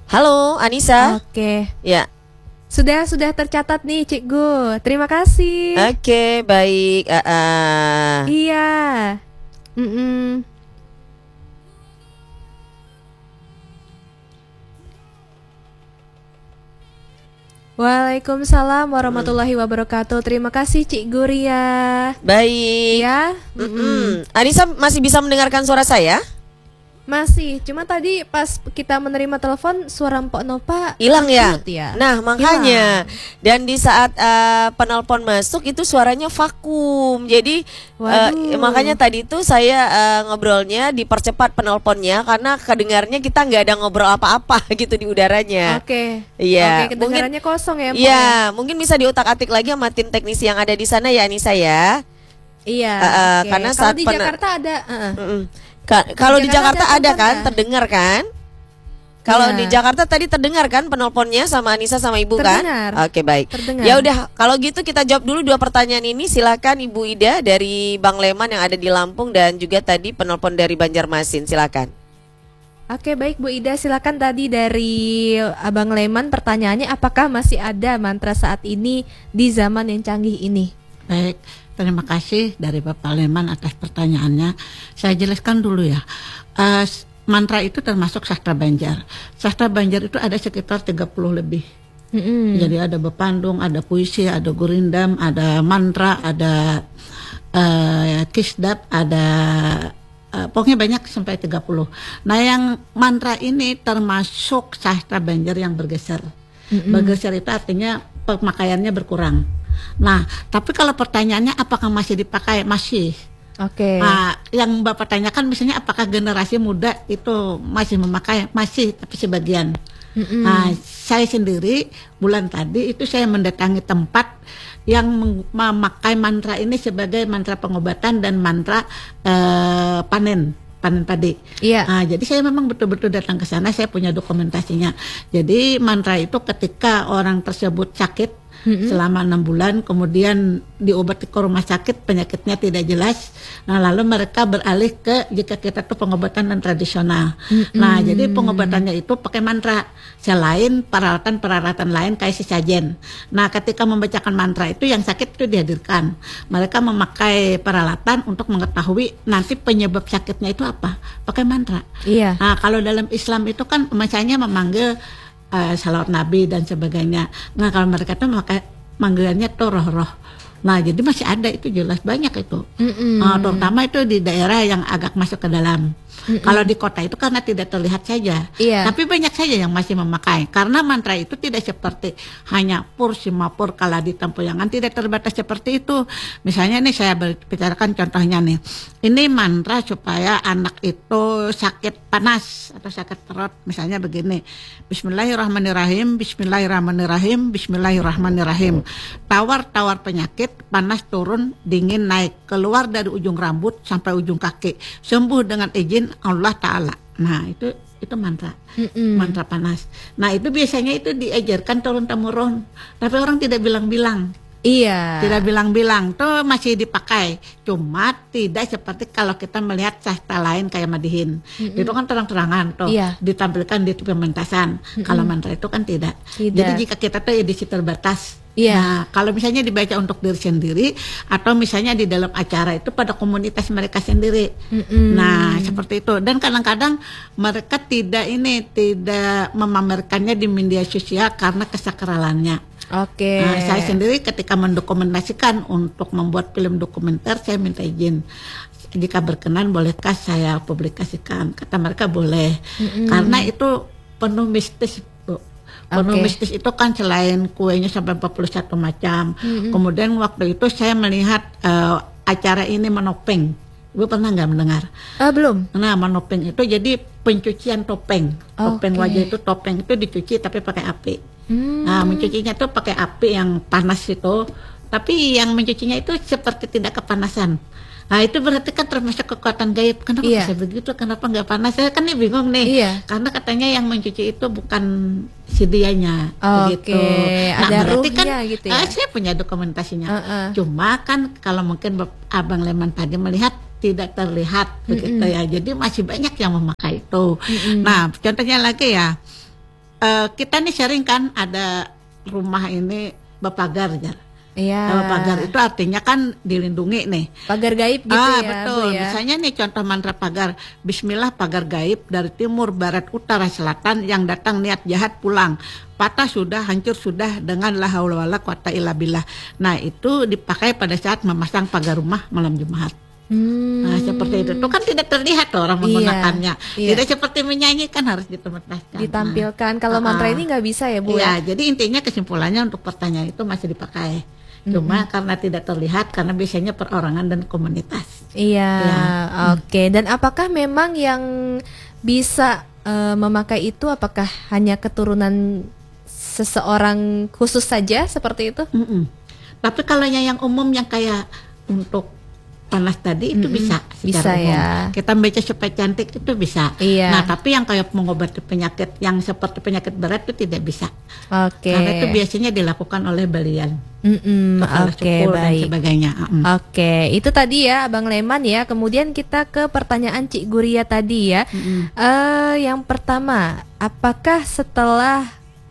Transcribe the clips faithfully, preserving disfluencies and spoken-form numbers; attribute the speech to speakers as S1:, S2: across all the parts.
S1: Halo, Anissa.
S2: Oke.
S1: Ya.
S2: Sudah sudah tercatat nih, Cikgu. Terima kasih.
S1: Oke, baik. Uh, uh.
S2: Iya. Mm-mm. Waalaikumsalam warahmatullahi wabarakatuh. Terima kasih Cik Guria.
S1: Baik.
S2: Ya.
S1: Mm-mm. Anissa masih bisa mendengarkan suara saya?
S2: Masih, cuma tadi pas kita menerima telepon suara Mpok Nova
S1: hilang ya?
S2: ya.
S1: Nah makanya hilang. Dan di saat uh, penelpon masuk itu suaranya vakum. Jadi uh, makanya tadi itu saya uh, ngobrolnya dipercepat penelponnya karena kedengarnya kita nggak ada ngobrol apa-apa gitu di udaranya.
S2: Oke.
S1: Iya.
S2: Oke, kedengarannya
S1: mungkin,
S2: kosong ya Mpok.
S1: Iya,
S2: ya?
S1: mungkin bisa diutak-atik lagi sama tim teknisi yang ada di sana ya Anissa ya.
S2: Iya.
S1: Uh, uh,
S2: okay.
S1: Karena
S2: kalau
S1: saat
S2: di Jakarta ada. Uh-uh.
S1: Uh-uh. Ka- kalau di Jakarta ada, ada kan, terdengar kan? Kalau ya. Di Jakarta tadi terdengar kan penelponnya sama Anissa sama Ibu
S2: terdengar.
S1: Kan? Oke baik. Ya udah, kalau gitu kita jawab dulu dua pertanyaan ini. Silakan Ibu Ida dari Bang Leman yang ada di Lampung dan juga tadi penelpon dari Banjarmasin. Silakan.
S2: Oke baik Bu Ida, silakan tadi dari Abang Leman pertanyaannya, apakah masih ada mantra saat ini di zaman yang canggih ini?
S3: Baik. Terima kasih dari Bapak Leman atas pertanyaannya. Saya jelaskan dulu ya. Uh, mantra itu termasuk sastra Banjar. Sastra Banjar itu ada sekitar tiga puluh lebih. Mm-hmm. Jadi ada bepandung, ada puisi, ada gurindam, ada mantra, ada uh, kisdap, ada uh, pokoknya banyak sampai tiga puluh. Nah yang mantra ini termasuk sastra Banjar yang bergeser. Mm-hmm. Bergeser itu artinya pemakaiannya berkurang. Nah, tapi kalau pertanyaannya apakah masih dipakai? Masih.
S2: Oke. Okay.
S3: Nah, yang Bapak tanyakan misalnya apakah generasi muda itu masih memakai? Masih, tapi sebagian. Mm-hmm. Nah, saya sendiri bulan tadi itu saya mendatangi tempat yang memakai mantra ini sebagai mantra pengobatan dan mantra uh, panen. panen padi.
S2: Iya.
S3: Nah, jadi saya memang betul-betul datang ke sana, saya punya dokumentasinya. Jadi mantra itu ketika orang tersebut sakit Mm-hmm. selama enam bulan, kemudian diobati ke rumah sakit, penyakitnya tidak jelas. Nah, lalu mereka beralih ke jika kita tuh pengobatan dan tradisional. Mm-hmm. Nah, jadi pengobatannya itu pakai mantra, selain peralatan-peralatan lain kayak sesajen. Nah, ketika membacakan mantra itu yang sakit itu dihadirkan. Mereka memakai peralatan untuk mengetahui nanti penyebab sakitnya itu apa, pakai mantra.
S2: Iya.
S3: Nah, kalau dalam Islam itu kan misalnya memanggil Uh, salawat Nabi dan sebagainya. Nah kalau mereka tuh maka manggilannya tuh roh-roh. Nah jadi masih ada itu jelas banyak itu. Mm-hmm. Uh, terutama itu di daerah yang agak masuk ke dalam. Mm-hmm. Kalau di kota itu karena tidak terlihat saja.
S2: Iya.
S3: Tapi banyak saja yang masih memakai. Karena mantra itu tidak seperti hanya pur simapur kala di tempoyangan, tidak terbatas seperti itu. Misalnya nih saya bicarakan contohnya nih. Ini mantra supaya anak itu sakit panas atau sakit perut. Misalnya begini. Bismillahirrahmanirrahim, Bismillahirrahmanirrahim, Bismillahirrahmanirrahim. Tawar-tawar penyakit, panas turun, dingin naik, keluar dari ujung rambut sampai ujung kaki, sembuh dengan izin Allah Ta'ala. Nah itu itu mantra, Mm-mm. mantra panas. Nah itu biasanya itu diajarkan turun-temurun, tapi orang tidak bilang-bilang.
S2: Iya.
S3: Tidak bilang-bilang, tuh masih dipakai. Cuma tidak seperti kalau kita melihat sastra lain kayak Madihin. Mm-mm. Itu kan terang-terangan tuh, iya. ditampilkan di pementasan. Mm-mm. Kalau mantra itu kan tidak. tidak. Jadi jika kita tuh edisi terbatas.
S2: Iya.
S3: Nah, kalau misalnya dibaca untuk diri sendiri atau misalnya di dalam acara itu pada komunitas mereka sendiri. Mm-mm. Nah, seperti itu. Dan kadang-kadang mereka tidak ini tidak memamerkannya di media sosial karena kesakralannya.
S2: Oke.
S3: Nah, saya sendiri ketika mendokumentasikan untuk membuat film dokumenter, saya minta izin. Jika berkenan, bolehkah saya publikasikan? Kata mereka boleh. Mm-mm. Karena itu penuh mistis. Penuh okay. mistis itu kan selain kuenya sampai empat puluh satu macam. Mm-hmm. Kemudian waktu itu saya melihat uh, acara ini menopeng. Ibu pernah nggak mendengar?
S2: Uh, belum.
S3: Nah, menopeng itu jadi pencucian topeng. Topeng
S2: okay.
S3: wajah itu, topeng itu dicuci tapi pakai api. Mm. Nah, mencucinya itu pakai api yang panas itu. Tapi yang mencucinya itu seperti tidak kepanasan. Nah itu berarti kan termasuk kekuatan gaib. Kenapa iya. bisa begitu? Kenapa nggak panas? Saya kan nih bingung nih. Iya. Karena katanya yang mencuci itu bukan si dianya,
S2: oh,
S3: begitu.
S2: Okay.
S3: Nah
S2: ada
S3: berarti kan
S2: gitu ya?
S3: uh, saya punya dokumentasinya.
S2: Uh-uh.
S3: Cuma kan kalau mungkin Abang Leman tadi melihat tidak terlihat, mm-mm. begitu ya. Jadi masih banyak yang memakai itu. Mm-mm. Nah contohnya lagi ya. uh, kita nih sharing kan ada rumah ini berpagar ya.
S2: Iya.
S3: Kalau pagar itu artinya kan dilindungi nih.
S2: Pagar gaib gitu
S3: ah,
S2: ya,
S3: betul.
S2: Bu ya.
S3: Misalnya nih contoh mantra pagar. Bismillah pagar gaib dari timur, barat, utara, selatan yang datang niat jahat pulang. Patah sudah, hancur sudah dengan la haula wala quwata illa billah. Nah, itu dipakai pada saat memasang pagar rumah malam Jumat.
S2: Hmm.
S3: Nah, seperti itu. Itu kan tidak terlihat tuh orang
S2: Iya,
S3: menggunakannya.
S2: iya.
S3: Tidak seperti menyanyi kan harus ditemaskan.
S2: Ditampilkan. Kalau mantra
S3: Ah.
S2: ini nggak bisa ya, Bu
S3: Iya,
S2: ya?
S3: jadi intinya kesimpulannya untuk pertanyaan itu masih dipakai. Cuma karena tidak terlihat karena biasanya perorangan dan komunitas.
S2: Iya,
S3: Ya.
S2: oke. Dan apakah memang yang bisa eh, memakai itu apakah hanya keturunan seseorang khusus saja seperti itu?
S3: Mm-mm. Tapi kalau yang yang umum yang kayak untuk panas tadi itu
S2: Mm-mm.
S3: bisa
S2: Bisa
S3: secara umum.
S2: ya.
S3: Kita baca supaya cantik itu bisa.
S2: Iya.
S3: Nah, tapi yang kayak mengobati penyakit yang seperti penyakit berat itu tidak bisa.
S2: Oke.
S3: Karena itu biasanya dilakukan oleh balian.
S2: Mm-mm,
S3: kepala
S2: Oke,
S3: syukur dan
S2: baik.
S3: sebagainya. Mm.
S2: Oke, itu tadi ya Abang Leman ya. Kemudian kita ke pertanyaan Cik Guria tadi ya.
S3: Mm-mm.
S2: Eh, yang pertama, apakah setelah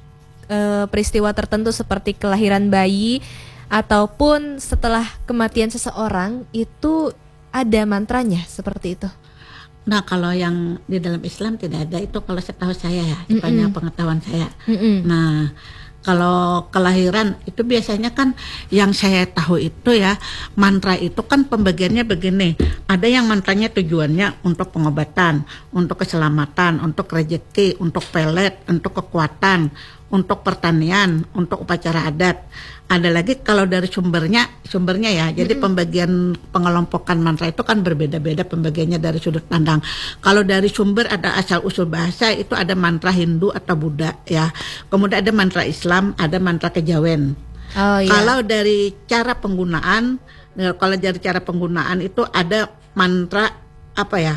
S2: eh, peristiwa tertentu seperti kelahiran bayi ataupun setelah kematian seseorang itu ada mantranya seperti itu?
S3: Nah, kalau yang di dalam Islam tidak ada itu kalau setahu saya ya, sepanjang pengetahuan saya.
S2: Mm-mm.
S3: Nah, kalau kelahiran itu biasanya kan yang saya tahu itu ya, mantra itu kan pembagiannya begini. Ada yang mantranya tujuannya untuk pengobatan, untuk keselamatan, untuk rezeki, untuk pelet, untuk kekuatan, untuk pertanian, untuk upacara adat. Ada lagi kalau dari sumbernya, sumbernya ya. Jadi pembagian pengelompokan mantra itu kan berbeda-beda pembagiannya dari sudut pandang. Kalau dari sumber ada asal usul bahasa itu ada mantra Hindu atau Buddha ya. Kemudian ada mantra Islam, ada mantra Kejawen.
S2: Oh iya.
S3: Kalau dari cara penggunaan, kalau dari cara penggunaan itu ada mantra apa ya?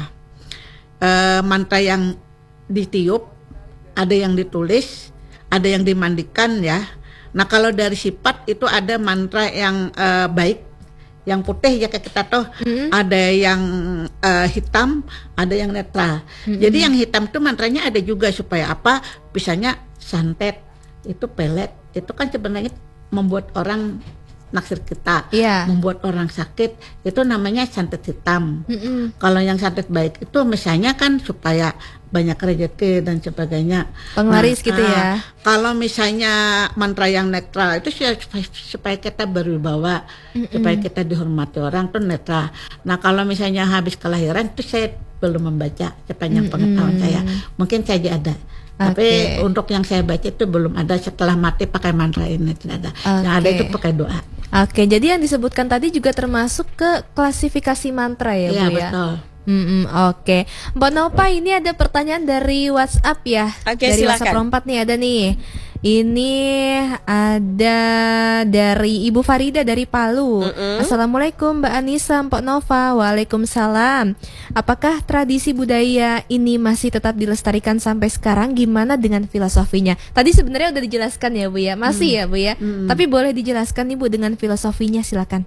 S3: E, mantra yang ditiup, ada yang ditulis, ada yang dimandikan ya. Nah, kalau dari sifat itu ada mantra yang uh, baik, yang putih ya kayak kita tahu, mm-hmm. ada yang uh, hitam, ada yang netral. Mm-hmm. Jadi yang hitam itu mantranya ada juga supaya apa? Misalnya santet, itu pelet, itu kan sebenarnya membuat orang naksir kita,
S2: yeah.
S3: membuat orang sakit, itu namanya santet hitam.
S2: Mm-mm.
S3: Kalau yang santet baik itu misalnya kan supaya banyak rezeki dan sebagainya.
S2: Penglaris
S3: nah,
S2: gitu ya.
S3: Uh, kalau misalnya mantra yang netral itu supaya, supaya kita berwibawa, Mm-mm. supaya kita dihormati orang tuh netral. Nah, kalau misalnya habis kelahiran itu saya belum membaca sepanjang Mm-mm. pengetahuan saya. Mungkin saja ada. Tapi
S2: Okay.
S3: untuk yang saya baca itu belum ada setelah mati pakai mantra ini tidak ada.
S2: Okay.
S3: Yang ada itu pakai doa.
S2: Oke, jadi yang disebutkan tadi juga termasuk ke klasifikasi mantra ya,
S3: Iya,
S2: Bu ya?
S3: betul.
S2: Mm-mm, Oke, Mbak Nova, ini ada pertanyaan dari WhatsApp ya.
S1: Oke,
S2: dari
S1: silakan.
S2: WhatsApp rompat nih ada nih. Ini ada dari Ibu Farida dari Palu.
S1: Mm-mm.
S2: Assalamualaikum Mbak Anissa, Mbak Nova. Waalaikumsalam. Apakah tradisi budaya ini masih tetap dilestarikan sampai sekarang? Gimana dengan filosofinya? Tadi sebenarnya udah dijelaskan ya Bu ya, masih
S3: Mm.
S2: ya Bu ya.
S3: Mm.
S2: Tapi boleh dijelaskan nih Bu dengan filosofinya, silakan.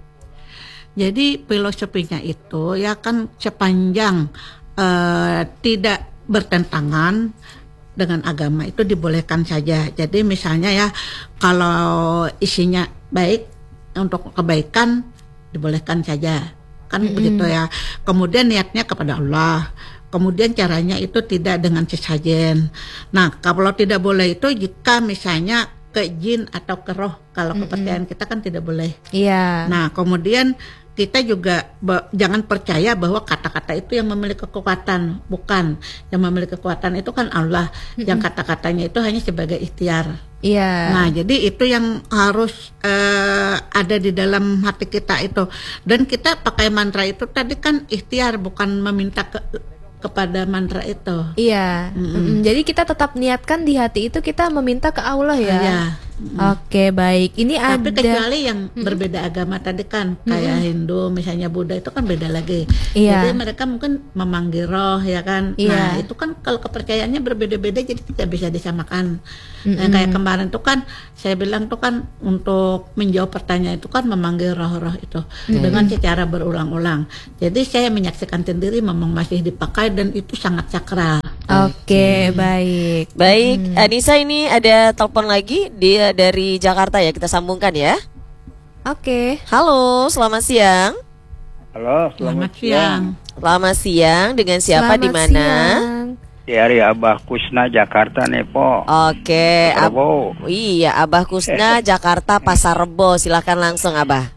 S3: Jadi filosofinya itu ya kan sepanjang uh, tidak bertentangan dengan agama itu dibolehkan saja. Jadi misalnya ya kalau isinya baik untuk kebaikan dibolehkan saja. Kan mm-hmm. begitu ya. Kemudian niatnya kepada Allah. Kemudian caranya itu tidak dengan sesajen. Nah, kalau tidak boleh itu jika misalnya ke jin atau ke roh. Kalau
S2: Mm-mm.
S3: kepercayaan kita kan tidak boleh.
S2: Iya.
S3: Nah, kemudian kita juga be- jangan percaya bahwa kata-kata itu yang memiliki kekuatan, bukan. Yang memiliki kekuatan itu kan Allah. Mm-mm. Yang kata-katanya itu hanya sebagai ikhtiar.
S2: Iya.
S3: Nah, jadi itu yang harus uh, ada di dalam hati kita itu. Dan kita pakai mantra itu tadi kan ikhtiar, bukan meminta ke kepada mantra itu.
S2: Iya.
S3: Mm-mm.
S2: Mm-mm. Jadi kita tetap niatkan di hati itu kita meminta ke Allah ya.
S3: Iya.
S2: Oke, baik. Ini
S3: Tapi
S2: ada
S3: kecuali yang berbeda agama tadi kan kayak Hindu misalnya Buddha itu kan beda lagi.
S2: Iya.
S3: Jadi mereka mungkin memanggil roh ya kan.
S2: Iya.
S3: Nah, itu kan kalau kepercayaannya berbeda-beda jadi tidak bisa disamakan. Nah,
S2: Mm-mm.
S3: kayak kemarin tuh kan saya bilang tuh kan untuk menjawab pertanyaan itu kan memanggil roh-roh itu dengan secara berulang-ulang. Jadi saya menyaksikan sendiri memang masih dipakai dan itu sangat sakral.
S2: Oke, baik.
S1: Baik,
S2: Hmm.
S1: Anissa ini ada telepon lagi, dia dari Jakarta ya, kita sambungkan ya.
S2: Oke.
S1: Halo, selamat siang.
S4: Halo,
S3: Selamat
S4: selamat,
S3: siang.
S1: Selamat siang, dengan siapa,
S2: Selamat
S1: di mana?
S2: siang.
S4: Dari Abah Kusna Jakarta nih, Po.
S1: Oke, Ab-
S4: Rebo.
S1: iya, Abah Kusna Jakarta Pasar Rebo, silakan langsung Abah.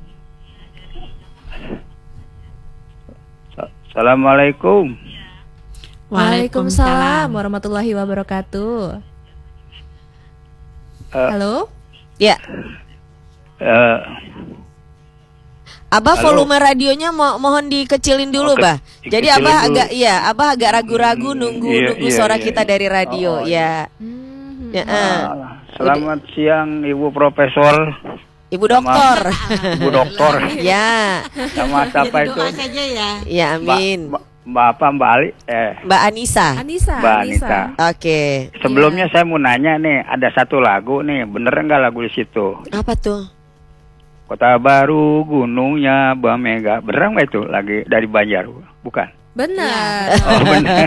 S4: Sa- Assalamualaikum.
S2: Waalaikumsalam warahmatullahi wabarakatuh.
S4: Eh,
S2: Halo?
S1: Ya,
S4: eh,
S1: Abah
S4: Halo.
S1: volume radionya mo mohon dikecilin dulu,
S4: Oke,
S1: Bah. Jadi
S4: dikecilin
S1: Abah
S4: dulu.
S1: agak iya, Abah agak ragu-ragu
S4: Hmm,
S1: nunggu
S4: iya,
S1: nunggu
S4: iya,
S1: suara
S4: iya,
S1: kita
S4: iya.
S1: dari radio,
S4: Oh,
S1: ya.
S2: Hmm.
S1: Ya, eh.
S4: ah, selamat siang, Ibu Profesor,
S1: Ibu dokter.
S4: Ibu Doktor.
S1: Ya,
S4: Sama siapa
S3: Jadi
S4: itu?
S3: doa saja ya.
S1: ya
S4: Mbak,
S1: amin.
S4: Mbak, Mbak apa, Mbak Ali? Eh,
S1: Mbak Anissa.
S2: Anissa,
S4: Mbak
S2: Anissa.
S4: Anita.
S1: Oke.
S4: Sebelumnya saya mau nanya nih, ada satu lagu nih, bener nggak lagu di situ?
S1: Apa tuh?
S4: Kota Baru, gunungnya Bamega, bener nggak itu lagi dari Banjar? Bukan?
S2: Benar.
S4: Oh, bener.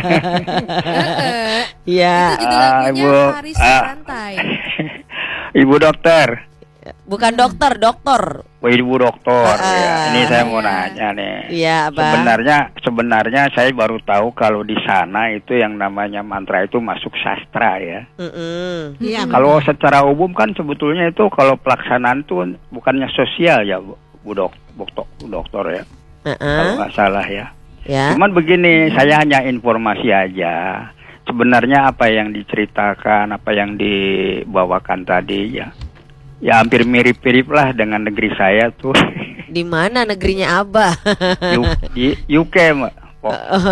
S1: Ya,
S2: Itu judul
S4: Ah,
S2: lagunya
S4: Ibu,
S2: Hari
S4: ah.
S2: Santai.
S4: Ibu dokter,
S1: bukan dokter, dokter.
S4: oh, ibu dokter.
S1: Ah,
S4: ya. Ini saya mau
S2: iya.
S4: nanya nih.
S1: Iya, Abah.
S4: Sebenarnya, sebenarnya saya baru tahu kalau di sana itu yang namanya mantra itu masuk sastra ya.
S1: Mm-mm.
S3: Iya.
S4: Kalau secara umum kan sebetulnya itu kalau pelaksanaan itu bukannya sosial ya, Bu, Bu dok, Bu dok, Bu dokter ya.
S1: Uh-uh.
S4: Kalau nggak salah ya.
S1: Ya.
S4: Cuman begini, saya hanya informasi aja. Sebenarnya apa yang diceritakan, apa yang dibawakan tadi ya, ya hampir mirip-mirip lah dengan negeri saya tuh.
S1: Di mana negerinya Abah?
S4: U- di U K, Mbak. Oh,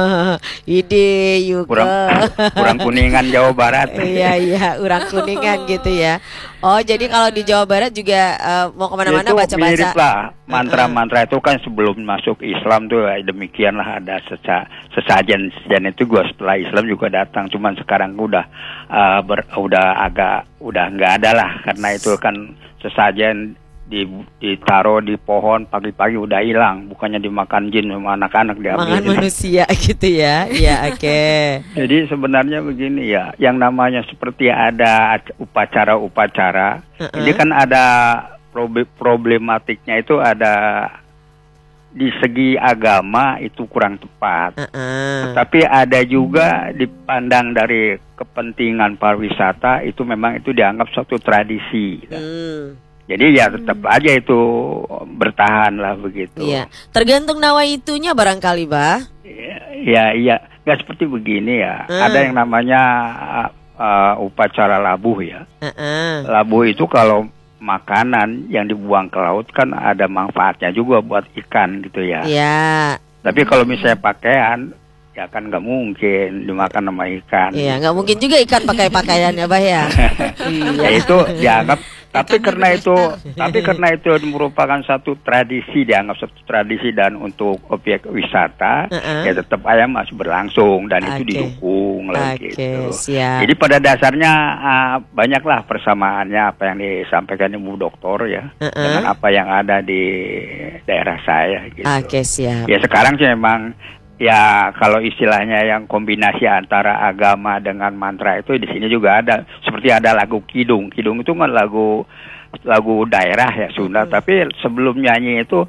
S1: Ide Yuka.
S4: kurang kurang Kuningan Jawa Barat.
S1: Iya iya, urang Kuningan gitu ya. Oh, jadi kalau di Jawa Barat juga eh, mau kemana-mana
S4: Itu
S1: baca-baca.
S4: mirip lah. Mantra-mantra itu kan sebelum masuk Islam tuh ya, demikian lah ada sesa, sesajen dan itu gua setelah Islam juga datang. Cuman sekarang udah eh, ber, udah agak udah nggak ada lah karena itu kan sesajen di ditaruh di pohon pagi-pagi udah hilang, bukannya dimakan jin sama anak-anak diambil.
S1: Makan manusia gitu ya. Iya, oke.
S4: Jadi sebenarnya begini ya, yang namanya seperti ada ac- upacara-upacara,
S1: Uh-uh.
S4: ini kan ada probe- problematiknya itu ada di segi agama itu kurang tepat.
S1: Uh-uh.
S4: Tapi ada juga dipandang dari kepentingan pariwisata itu memang itu dianggap suatu tradisi.
S1: Hmm.
S4: Jadi ya tetap aja itu bertahan lah begitu.
S1: Iya, tergantung nawaitunya barangkali, Bah.
S4: Ya iya, nggak seperti begini ya.
S1: Hmm.
S4: Ada yang namanya uh, upacara labuh ya.
S1: Uh-uh.
S4: Labuh itu kalau makanan yang dibuang ke laut kan ada manfaatnya juga buat ikan gitu ya.
S1: Iya.
S4: Tapi kalau misalnya pakaian, ya kan nggak mungkin dimakan sama ikan.
S1: Iya, nggak mungkin juga ikan pakai pakaiannya, Bah ya.
S4: Ya itu dianggap. Tapi karena itu, tapi karena itu merupakan satu tradisi, dianggap satu tradisi dan untuk objek wisata,
S1: Uh-uh.
S4: ya tetap aja masih berlangsung dan itu
S1: Oke.
S4: didukung lah
S1: Oke,
S4: gitu.
S1: siap.
S4: Jadi pada dasarnya uh, banyaklah persamaannya apa yang disampaikan Ibu Doktor ya
S1: Uh-uh.
S4: dengan apa yang ada di daerah saya gitu.
S1: Oke, siap.
S4: Ya sekarang sih memang ya kalau istilahnya yang kombinasi antara agama dengan mantra itu di sini juga ada. Seperti ada lagu Kidung. Kidung itu kan lagu lagu daerah ya Sunda.
S1: Hmm.
S4: Tapi sebelum nyanyi itu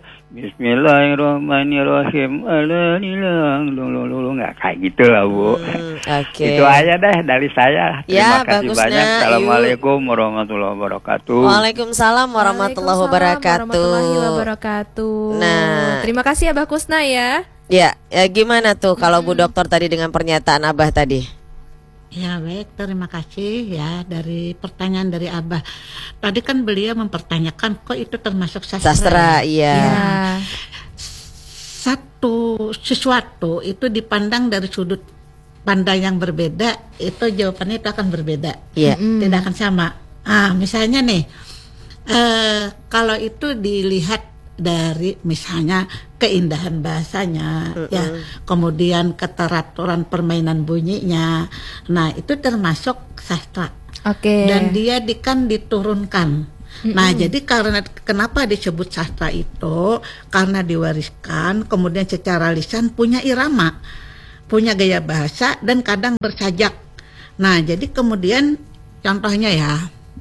S4: Bismillahirrahmanirrahim. Alanilang lulu nggak kayak gitu lah Bu.
S1: Hmm, oke.
S4: Itu aja deh dari saya.
S1: Ya,
S4: Terima kasih
S1: bagus,
S4: banyak.
S1: Nak.
S4: Assalamualaikum warahmatullahi wabarakatuh.
S1: Waalaikumsalam warahmatullahi wabarakatuh.
S2: warahmatullahi wabarakatuh.
S1: Nah.
S2: Terima kasih Abah Kusna ya.
S1: Ya, ya gimana tuh kalau Bu Dokter tadi dengan pernyataan Abah tadi?
S3: Ya baik, terima kasih ya dari pertanyaan dari Abah. Tadi kan beliau mempertanyakan kok itu termasuk sastra.
S1: Sastra, iya.
S2: Ya.
S3: Satu sesuatu itu dipandang dari sudut pandang yang berbeda, itu jawabannya itu akan berbeda.
S1: Iya.
S3: Tidak akan sama. Ah, misalnya nih, eh, kalau itu dilihat dari misalnya keindahan bahasanya,
S1: Mm-mm.
S3: ya, kemudian keteraturan permainan bunyinya, nah itu termasuk sastra.
S2: Oke.
S3: Dan dia di, kan diturunkan. Nah, jadi karena kenapa disebut sastra itu? Karena diwariskan, kemudian secara lisan punya irama. punya gaya bahasa dan kadang bersajak. Nah, jadi kemudian contohnya ya,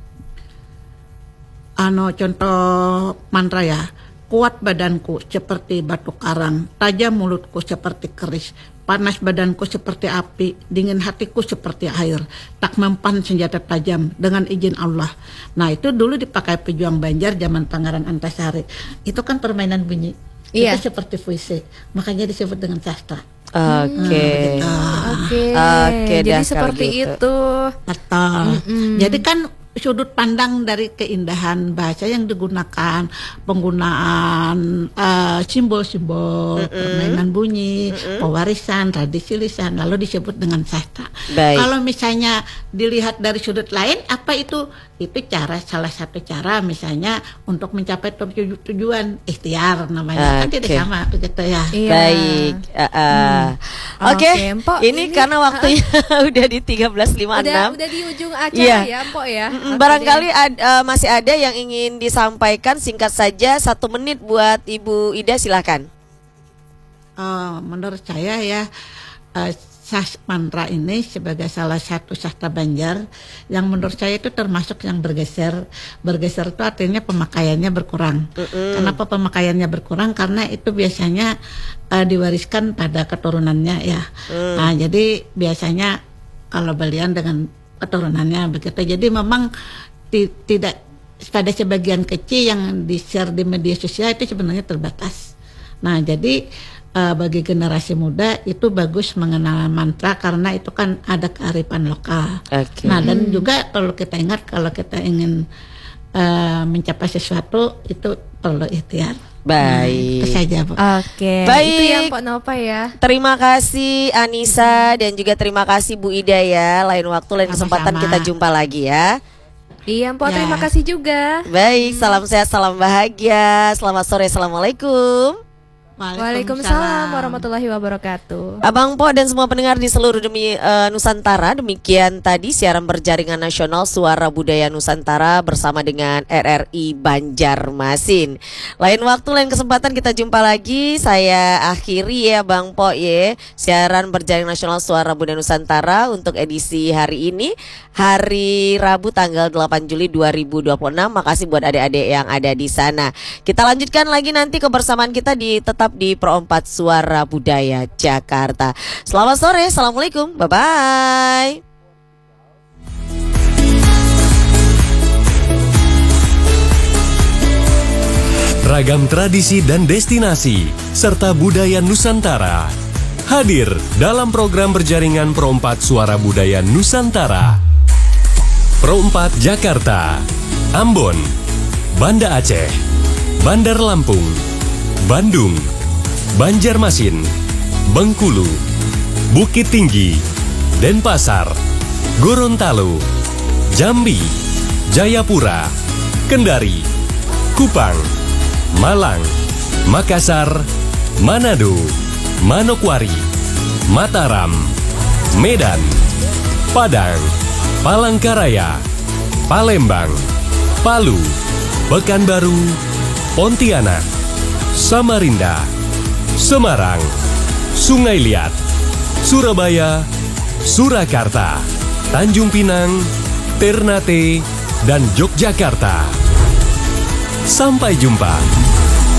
S3: ano contoh mantra ya, kuat badanku seperti batu karang, tajam mulutku seperti keris, panas badanku seperti api, dingin hatiku seperti air, tak mempan senjata tajam dengan izin Allah. Nah, itu dulu dipakai pejuang Banjar zaman Pangeran Antasari. Itu kan permainan bunyi.
S2: Iya.
S3: Itu seperti puisi, makanya disebut dengan sastra.
S1: Oke.
S2: Oke.
S1: Oke,
S2: Jadi
S1: dah,
S2: seperti
S1: kalau gitu.
S2: itu.
S3: Betul. Jadi kan sudut pandang dari keindahan bahasa yang digunakan, penggunaan uh, simbol-simbol,
S1: Mm-mm.
S3: permainan bunyi,
S1: Mm-mm.
S3: pewarisan, tradisi lisan, lalu disebut dengan sastra.
S1: Baik.
S3: Kalau misalnya dilihat dari sudut lain, apa itu? Itu cara, salah satu cara misalnya untuk mencapai tuju- tujuan ikhtiar namanya. Kan
S1: Oke.
S3: tidak sama begitu ya.
S2: Iya.
S1: Baik. uh, uh. Oke.
S2: Oke, Mpok,
S1: Ini,
S2: ini-
S1: karena waktunya udah di tiga belas lima puluh enam.
S2: Udah udah di ujung acara
S1: Iya.
S2: ya, Mpok ya.
S1: Mm,
S2: Oke
S1: Barangkali
S2: deh.
S1: ad- eh, masih ada yang ingin disampaikan, singkat saja satu menit buat Ibu Ida, silakan.
S3: Oh, menurut saya ya eh, sas mantra ini sebagai salah satu sastra Banjar yang menurut saya itu termasuk yang bergeser. Bergeser itu artinya pemakaiannya berkurang.
S1: Mm-mm.
S3: Kenapa pemakaiannya berkurang? Karena itu biasanya eh, diwariskan pada keturunannya ya.
S1: Mm.
S3: Nah, jadi biasanya kalau belian dengan keturunannya begitu. Jadi memang ti- tidak pada sebagian kecil yang di-share di media sosial itu sebenarnya terbatas. Nah, jadi uh, bagi generasi muda itu bagus mengenal mantra karena itu kan ada kearifan lokal.
S1: Oke.
S3: Nah, dan juga kalau kita ingat kalau kita ingin uh, mencapai sesuatu itu perlu ikhtiar.
S1: Baik.
S3: Nah, itu saja, Bu.
S2: Oke.
S1: Baik.
S2: Itu ya Mpok Nova ya.
S1: Terima kasih Anissa dan juga terima kasih Bu Ida ya. Lain waktu, lain kesempatan
S3: Sama-sama.
S1: kita jumpa lagi ya.
S2: Iya Mpok,
S3: Ya.
S2: terima kasih juga.
S1: Baik, salam sehat, salam bahagia. Selamat sore, assalamualaikum.
S2: Waalaikumsalam warahmatullahi wabarakatuh.
S1: Abang Po dan semua pendengar di seluruh demi eh, Nusantara, demikian tadi siaran berjaringan nasional Suara Budaya Nusantara bersama dengan R R I Banjarmasin. Lain waktu, lain kesempatan kita jumpa lagi. Saya akhiri ya Bang Po ya, siaran berjaringan nasional Suara Budaya Nusantara untuk edisi hari ini, hari Rabu tanggal delapan Juli dua ribu dua puluh enam. Makasih buat adik-adik yang ada di sana. Kita lanjutkan lagi nanti kebersamaan kita di tetap di Pro empat Suara Budaya Jakarta. Selamat sore, assalamualaikum, bye bye.
S5: Ragam tradisi dan destinasi serta budaya Nusantara hadir dalam program berjaringan Pro empat Suara Budaya Nusantara. Pro empat Jakarta, Ambon, Banda Aceh, Bandar Lampung, Bandung, Banjarmasin, Bengkulu, Bukit Tinggi, Denpasar, Gorontalo, Jambi, Jayapura, Kendari, Kupang, Malang, Makassar, Manado, Manokwari, Mataram, Medan, Padang, Palangkaraya, Palembang, Palu, Pekanbaru, Pontianak, Samarinda, Semarang, Sungai Liat, Surabaya, Surakarta, Tanjung Pinang, Ternate, dan Yogyakarta. Sampai jumpa.